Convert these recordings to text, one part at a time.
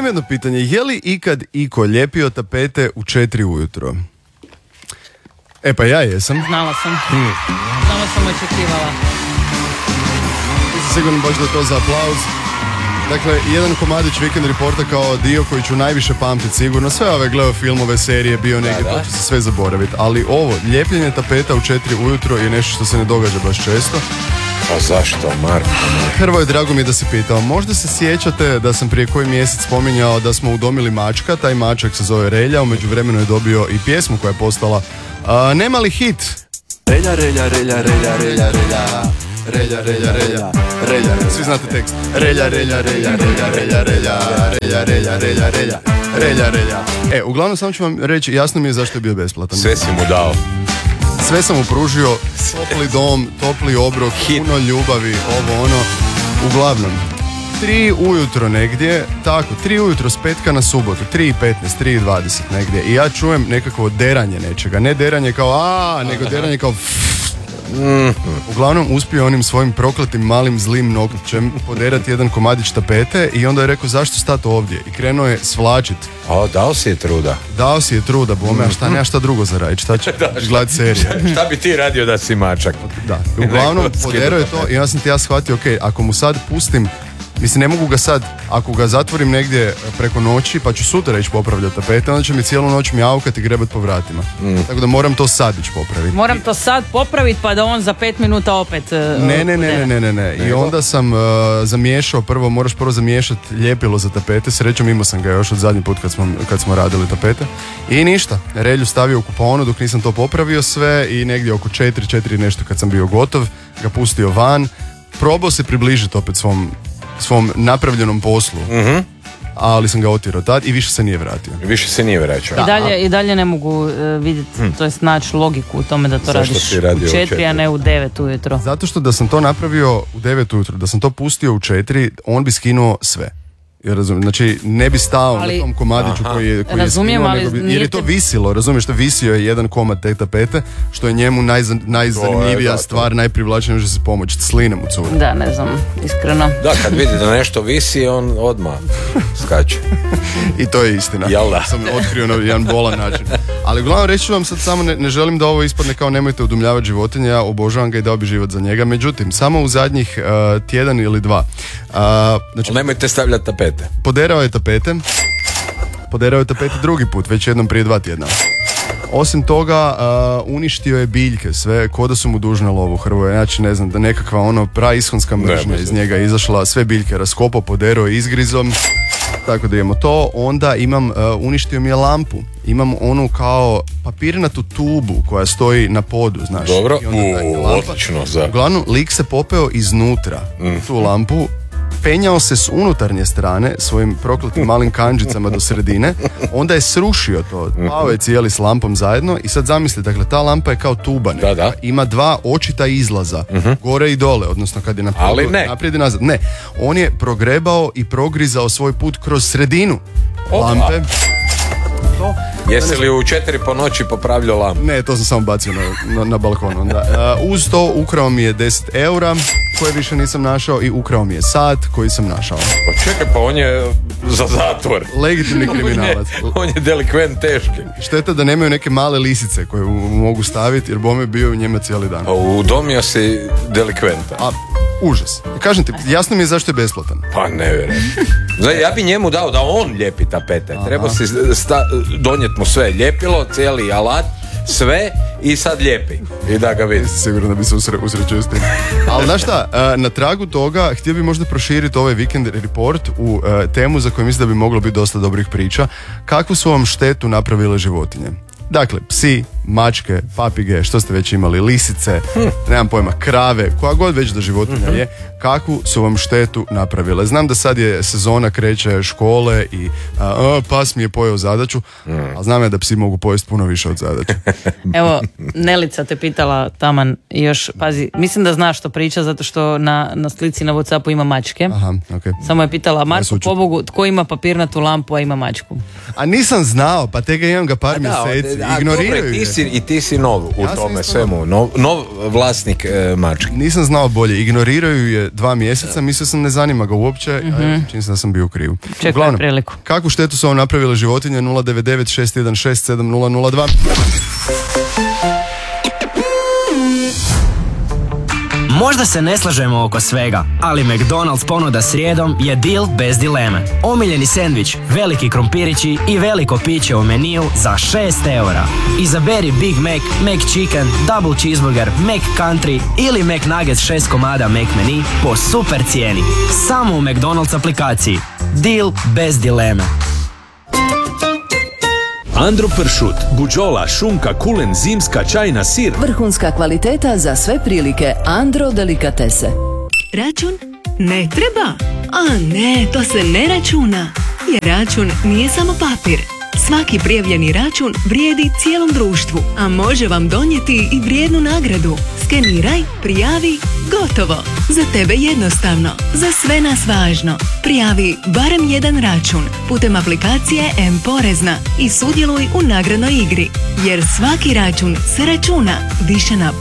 jedno pitanje. Je li ikad iko lijepio tapete u 4 ujutro? E pa ja jesam. Znala sam. Samo sam očekivala. Nisam sigurno baš da je to za aplauz. Dakle, jedan komadić Weekend Reporta kao dio koji ću najviše pamtiti sigurno. Sve ove gledao filmove, serije, bio negdje, to ću se sve zaboraviti. Ali ovo, lijepljenje tapeta u 4 ujutro je nešto što se ne događa baš često. Pa zašto, Marko? Hrvoje, drago mi je da si pitao. Možda se sjećate da sam prije koji mjesec spominjao da smo udomili mačka. Taj mačak se zove Relja, u međuvremenu je dobio i pjesmu koja je postala nemali hit. Relja, relja, relja, relja, relja, relja. Relja, relja, relja, relja, svi znate tekst. Relja, relja, relja, relja, relja, relja, relja, relja, relja, relja, relja, relja. Uglavnom samo ću vam reći, jasno mi je zašto je bio besplatan. Sve si mu dao. Sve sam mu pružio, topli dom, topli obrok, puno ljubavi, ovo ono. Uglavnom, 3 ujutro negdje, tako, 3 ujutro s petka na subotu, 3:15, 3:20 negdje. I ja čujem nekakvo deranje nečega, ne deranje kao nego deranje kao Uglavnom uspio onim svojim prokletim malim zlim noktićem poderati jedan komadić tapete i onda je rekao zašto stati ovdje i krenuo je svlačit. Dao si je truda. Dao si je truda, bome, a šta, nema šta drugo za raditi, šta će gledati serije. Šta bi ti radio da si mačak? Da, uglavnom poderao je to i onda sam ti ja shvatio, ok, ako mu sad pustim, mislim ne mogu ga sad, ako ga zatvorim negdje preko noći pa ću sutra ići popravljati tapete, onda će mi cijelu noć mjaukati i grebat po vratima. Tako da moram to sad ići popraviti. Moram to sad popraviti pa da on za 5 minuta opet... Ne. I onda sam zamiješao, moraš prvo zamiješati ljepilo za tapete, srećom imao sam ga još od zadnji put kad smo radili tapete. I ništa, Relju stavio u kupaonu dok nisam to popravio sve i negdje oko 4 nešto kad sam bio gotov, ga pustio van, probao se približiti opet svom napravljenom poslu, ali sam ga otirao tad i više se nije vratio. I dalje ne mogu vidjeti, to jest naći logiku u tome da to radiš u 4, a ne u 9 ujutro. Zato što da sam to napravio u 9 ujutro, da sam to pustio u 4, on bi skinuo sve. Znači ne bi stao na tom komadiću koji je skinuo, jer je to visilo, razumiješ, što visio je jedan komad te tapete, što je njemu najzanimljivija stvar, najprivlačnija, može se pomoći, slina mu curi. Da, ne znam, iskreno. Da, kad vidi da nešto visi, on odmah skače. I to je istina. Sam otkrio na jedan bolan način. Ali uglavnom reći ću vam sad samo, ne želim da ovo ispadne kao nemojte udomljavati životinje, ja obožavam ga i dao bi život za njega, međutim, samo u zadnjih tjedan ili dva. Znači, nemojte stavljati tapete. Poderao je tapete drugi put, već jednom prije 2 tjedna. Osim toga, uništio je biljke, sve, ko da su mu dužne lovu, Hrvoje, znači ne znam, da nekakva praishonska mržnja iz njega izašla, sve biljke raskopao, poderao je izgrizom, tako da imamo to. Onda uništio mi je lampu, imam onu kao papirnatu tubu koja stoji na podu, znaš. Dobro, odlično. Uglavnom, lik se popeo iznutra tu lampu, penjao se s unutarnje strane svojim prokletim malim kanđicama do sredine, onda je srušio to, pao je cijeli s lampom zajedno i sad zamisli, dakle ta lampa je kao tuba, ima 2 očita izlaza, gore i dole, odnosno kad je naprijed i nazad. Ne, on je progrebao i progrizao svoj put kroz sredinu lampe. Jesi li u 4 po noći popravljao lampu? Ne, to sam samo bacio na balkon onda. Uz to ukrao mi je 10 eura koje više nisam našao i ukrao mi je sat koji sam našao. Pa čekaj, pa on je za zatvor. Legitimni kriminalac. On je delikvent teški. Šteta da nemaju neke male lisice koje mogu staviti, jer bome bio u njima cijeli dan. A udomio si delikventa. Užas. Kažem ti, jasno mi je zašto je besplatan. Pa ne vjerujem. Ja bi njemu dao da on lijepi tapete. Treba si donijeti mu sve ljepilo, cijeli alat, sve i sad lijepi. I da ga vidi. Sigurno da bi se usrećio s tim. Ali znaš šta, na tragu toga htio bi možda proširiti ovaj Weekend Report u temu za koju mislim da bi moglo biti dosta dobrih priča. Kakvu su vam štetu napravile životinje? Dakle, psi, mačke, papige, što ste već imali, lisice, nemam pojma, krave, koja god već da životinja je, kakvu su vam štetu napravile. Znam da sad je sezona, kreće škole i pas mi je pojeo zadaću, ali znam ja da psi mogu pojesti puno više od zadaće. Evo, Nelica te pitala taman još, pazi, mislim da znaš što priča zato što na slici na WhatsAppu ima mačke. Aha, okay. Samo je pitala, Marko, pobogu, tko ima papirnatu lampu, a ima mačku? A nisam znao, pa tega imam ga par mjeseci. Ignoriraju je. ti si nov u Ja sam tome isto svemu, nov vlasnik mačke. Nisam znao bolje, ignoriraju je 2 mjeseca, mislio sam ne zanima ga uopće, a čini se da sam bio u krivu. Čekaj Uglavnom, priliku. kakvu štetu su vam napravile životinje? 099 616 7002. Možda se ne slažemo oko svega, ali McDonald's ponuda srijedom je deal bez dileme. Omiljeni sendvič, veliki krompirići i veliko piće u meniju za 6 eura. Izaberi Big Mac, McChicken, Double Cheeseburger, McCountry ili McNuggets 6 komada McMenu po super cijeni. Samo u McDonald's aplikaciji. Deal bez dileme. Andro pršut, buđola, šunka, kulen, zimska, čajna, sir. Vrhunska kvaliteta za sve prilike. Andro delikatese. Račun? Ne treba? A ne, to se ne računa. Jer račun nije samo papir. Svaki prijavljeni račun vrijedi cijelom društvu, a može vam donijeti i vrijednu nagradu. Skeniraj, prijavi, gotovo. Za tebe jednostavno, za sve nas važno. Prijavi barem jedan račun putem aplikacije M-Porezna i sudjeluj u nagradnoj igri. Jer svaki račun se računa. Više na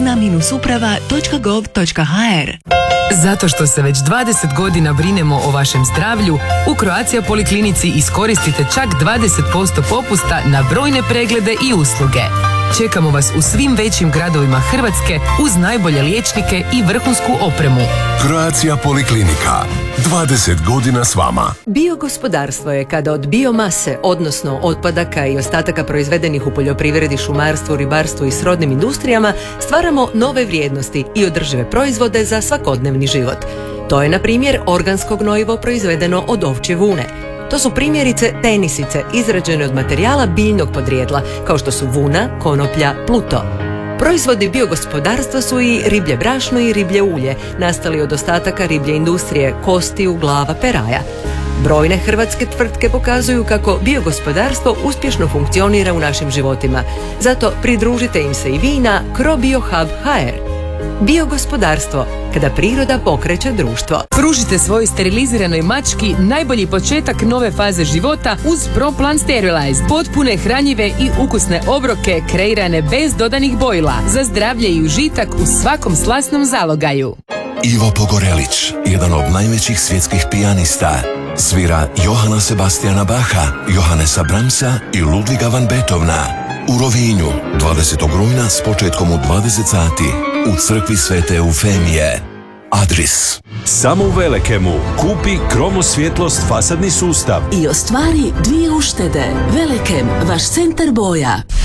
porezna-uprava.gov.hr. Zato što se već 20 godina brinemo o vašem zdravlju, u Croatia Poliklinici iskoristite čak 20% popusta na brojne preglede i usluge. Čekamo vas u svim većim gradovima Hrvatske uz najbolje liječnike i vrhunsku opremu. Croatia Poliklinika. 20 godina s vama. Biogospodarstvo je kada od biomase, odnosno otpadaka i ostataka proizvedenih u poljoprivredi, šumarstvu, ribarstvu i srodnim industrijama, stvaramo nove vrijednosti i održive proizvode za svakodnevni život. To je, na primjer, organsko gnojivo proizvedeno od ovčje vune. To su primjerice tenisice izrađene od materijala biljnog podrijetla, kao što su vuna, konoplja, pluto. Proizvodi biogospodarstva su i riblje brašno i riblje ulje, nastali od ostataka riblje industrije, kostiju, glava, peraja. Brojne hrvatske tvrtke pokazuju kako biogospodarstvo uspješno funkcionira u našim životima. Zato pridružite im se i vi na CroBioHub.hr. Biogospodarstvo, kada priroda pokreće društvo. Pružite svojoj steriliziranoj mački najbolji početak nove faze života uz ProPlan Sterilize. Potpune, hranjive i ukusne obroke kreirane bez dodanih bojila za zdravlje i užitak u svakom slasnom zalogaju. Ivo Pogorelić, jedan od najvećih svjetskih pijanista. Svira Johana Sebastiana Bacha, Johannesa Brahmsa i Ludviga van Beethovena. U Rovinju, 20. rujna s početkom u 20 sati, u crkvi Svete Eufemije. Adris. Samo u Velekemu kupi Kromosvjetlost fasadni sustav I ostvari 2 uštede. Velekem, vaš centar boja.